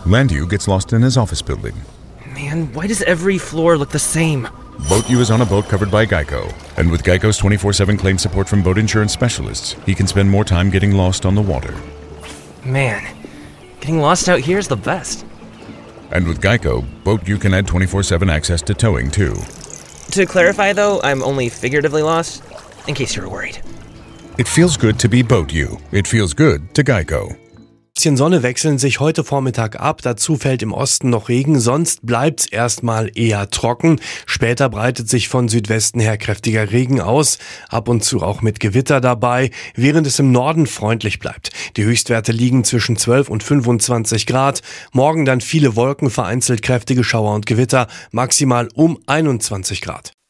Landu gets lost in his office building. Man, why does every floor look the same? Boat U is on a boat covered by Geico. And with Geico's 24/7 claim support from boat insurance specialists, he can spend more time getting lost on the water. Man, getting lost out here is the best. And with Geico, Boat U can add 24/7 access to towing, too. To clarify, though, I'm only figuratively lost, in case you were worried. It feels good to be Boat U. It feels good to Geico. Bisschen Sonne wechseln sich heute Vormittag ab, dazu fällt im Osten noch Regen, sonst bleibt's erstmal eher trocken. Später breitet sich von Südwesten her kräftiger Regen aus, ab und zu auch mit Gewitter dabei, während es im Norden freundlich bleibt. Die Höchstwerte liegen zwischen 12 und 25 Grad. Morgen dann viele Wolken, vereinzelt kräftige Schauer und Gewitter, maximal um 21 Grad.